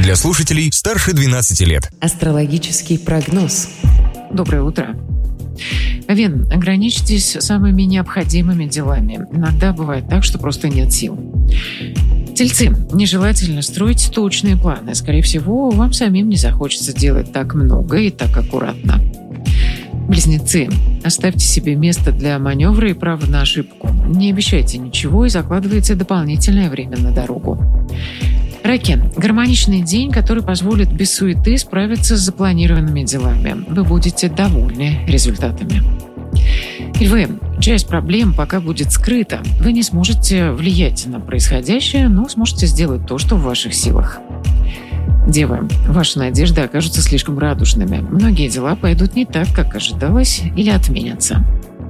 Для слушателей старше 12 лет. Астрологический прогноз. Доброе утро. Овен, ограничьтесь самыми необходимыми делами. Иногда бывает так, что просто нет сил. Тельцы, нежелательно строить точные планы. Скорее всего, вам самим не захочется делать так много и так аккуратно. Близнецы, оставьте себе место для маневра и право на ошибку. Не обещайте ничего и закладывайте дополнительное время на дорогу. Раки, гармоничный день, который позволит без суеты справиться с запланированными делами. Вы будете довольны результатами. Львы, часть проблем пока будет скрыта. Вы не сможете влиять на происходящее, но сможете сделать то, что в ваших силах. Девы, ваши надежды окажутся слишком радужными. Многие дела пойдут не так, как ожидалось, или отменятся.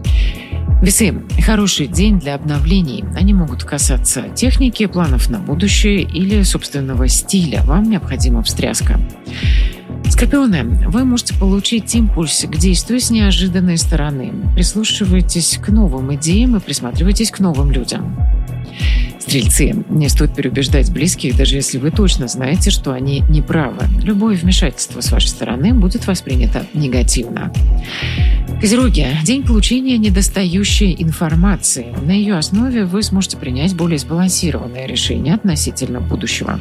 Весы, хороший день для обновлений. Они могут касаться техники, планов на будущее или собственного стиля. Вам необходима встряска. Скорпионы, вы можете получить импульс к действию с неожиданной стороны. Прислушивайтесь к новым идеям и присматривайтесь к новым людям. Стрельцы, не стоит переубеждать близких, даже если вы точно знаете, что они неправы. Любое вмешательство с вашей стороны будет воспринято негативно. Козероги, день получения недостающей информации. На ее основе вы сможете принять более сбалансированное решение относительно будущего.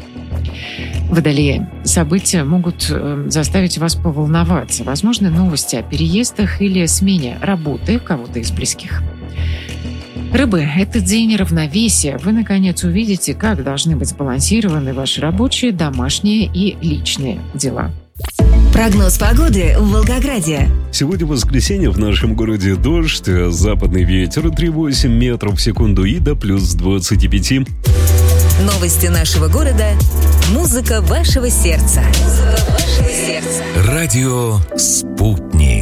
Водолеи, события могут заставить вас поволноваться. Возможны новости о переездах или смене работы кого-то из близких. Рыбы, это день равновесия. Вы, наконец, увидите, как должны быть сбалансированы ваши рабочие, домашние и личные дела. Прогноз погоды в Волгограде. Сегодня воскресенье, в нашем городе дождь, западный ветер 3,8 метров в секунду и до плюс 25. Новости нашего города. Музыка вашего сердца. Радио «Спутник».